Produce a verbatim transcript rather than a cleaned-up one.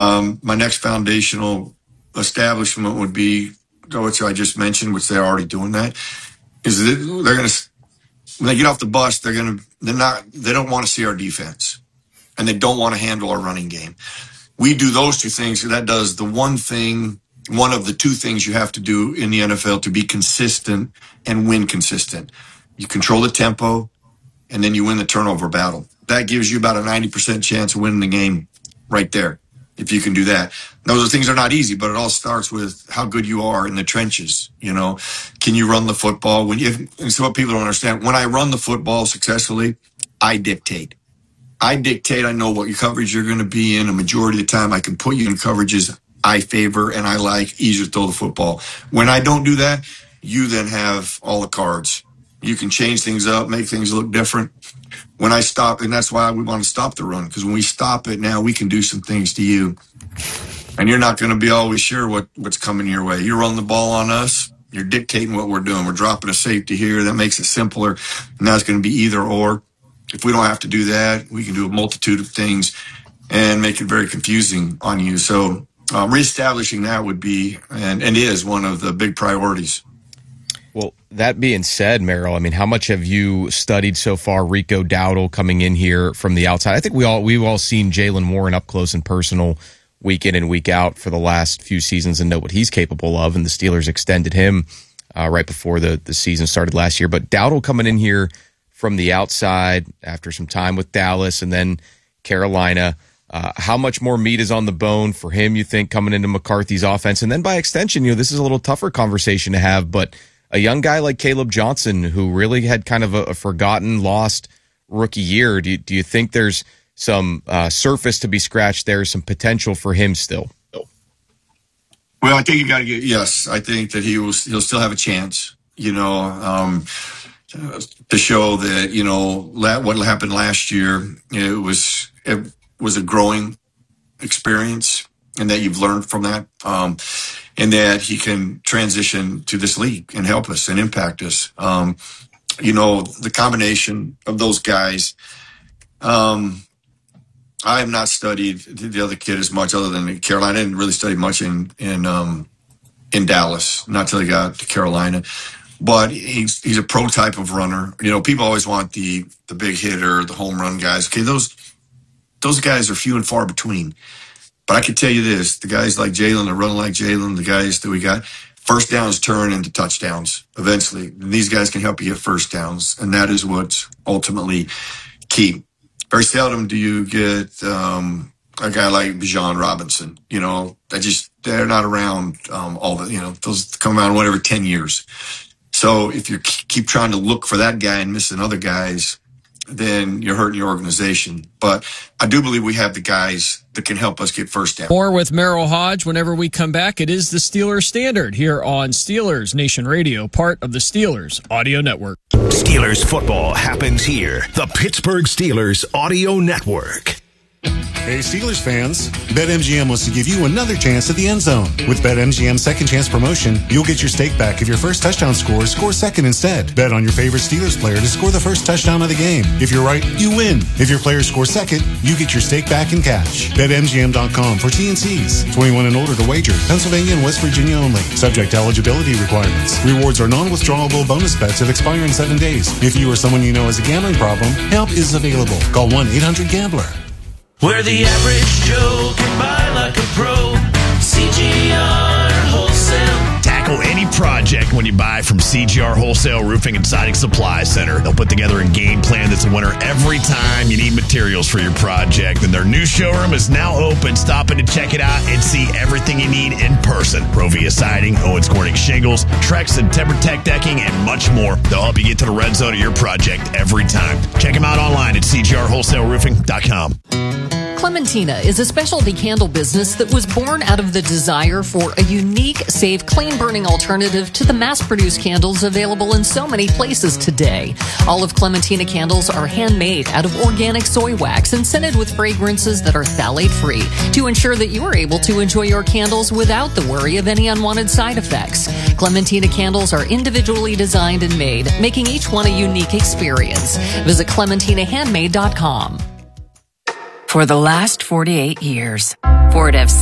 Um, my next foundational establishment would be, which I just mentioned, which they're already doing that, is that they're going to, when they get off the bus, they're going to, they're not, they don't want to see our defense, and they don't want to handle our running game. We do those two things. That does the one thing, one of the two things you have to do in the N F L to be consistent and win consistent. You control the tempo, and then you win the turnover battle. That gives you about a ninety percent chance of winning the game right there, if you can do that. Those are things that are not easy, but it all starts with how good you are in the trenches. You know, can you run the football? When you, and so what people don't understand, when I run the football successfully, I dictate. I dictate, I know what your coverage you're going to be in. A majority of the time, I can put you in coverages I favor and I like, easier to throw the football. When I don't do that, you then have all the cards. You can change things up, make things look different. When I stop, and that's why we want to stop the run, because when we stop it now, we can do some things to you. And you're not going to be always sure what, what's coming your way. You run the ball on us, you're dictating what we're doing. We're dropping a safety here. That makes it simpler. And that's going to be either or. If we don't have to do that, we can do a multitude of things and make it very confusing on you. So uh, reestablishing that would be, and, and is, one of the big priorities. Well, that being said, Merrill, I mean, how much have you studied so far Rico Dowdle coming in here from the outside? I think we all, we've all seen Jaylen Warren up close and personal week in and week out for the last few seasons and know what he's capable of, and the Steelers extended him uh, right before the, the season started last year. But Dowdle coming in here from the outside after some time with Dallas and then Carolina, uh, how much more meat is on the bone for him, you think, coming into McCarthy's offense? And then by extension, you know, this is a little tougher conversation to have, but a young guy like Caleb Johnson, who really had kind of a, a forgotten, lost rookie year, do you, do you think there's some uh, surface to be scratched there, some potential for him still? Well, I think you got to get, yes, I think that he will, he'll still have a chance, you know, um, to show that, you know, what happened last year, it was it was a growing experience, and that you've learned from that, um, and that he can transition to this league and help us and impact us. Um, you know, the combination of those guys, um, I have not studied the other kid as much other than Carolina. I didn't really study much in, in, um, in Dallas, not till he got to Carolina. But he's he's a prototype of runner. You know, people always want the the big hitter, the home run guys. Okay, those those guys are few and far between. But I can tell you this: the guys like Jaylen that run like Jaylen, the guys that we got, first downs turn into touchdowns eventually. And these guys can help you get first downs, and that is what's ultimately key. Very seldom do you get um, a guy like Bijan Robinson. You know, they just they're not around um, all the you know those come around one every ten years. So if you keep trying to look for that guy and missing other guys, then you're hurting your organization. But I do believe we have the guys that can help us get first down. More with Merrill Hodge whenever we come back. It is the Steelers Standard here on Steelers Nation Radio, part of the Steelers Audio Network. Steelers football happens here. The Pittsburgh Steelers Audio Network. Hey, Steelers fans, BetMGM wants to give you another chance at the end zone. With BetMGM's Second Chance promotion, you'll get your stake back if your first touchdown scorer scores second instead. Bet on your favorite Steelers player to score the first touchdown of the game. If you're right, you win. If your player scores second, you get your stake back in cash. Bet M G M dot com for T and C's. twenty-one and older to wager. Pennsylvania and West Virginia only. Subject to eligibility requirements. Rewards are non-withdrawable bonus bets that expire in seven days. If you or someone you know has a gambling problem, help is available. Call one eight hundred gambler. Where the average Joe can buy like a pro. C G R Wholesale. Tackle any project when you buy from C G R Wholesale Roofing and Siding Supply Center. They'll put together a game plan that's a winner every time you need materials for your project. And their new showroom is now open. Stop in to check it out and see everything you need in person. Provia Siding, Owens Corning Shingles, Trex and TimberTech Decking, and much more. They'll help you get to the red zone of your project every time. Check them out online at C G R wholesale roofing dot com. Clementina is a specialty candle business that was born out of the desire for a unique, safe, clean-burning alternative to the mass-produced candles available in so many places today. All of Clementina candles are handmade out of organic soy wax and scented with fragrances that are phthalate-free to ensure that you are able to enjoy your candles without the worry of any unwanted side effects. Clementina candles are individually designed and made, making each one a unique experience. Visit clementina handmade dot com. For the last forty-eight years, Ford F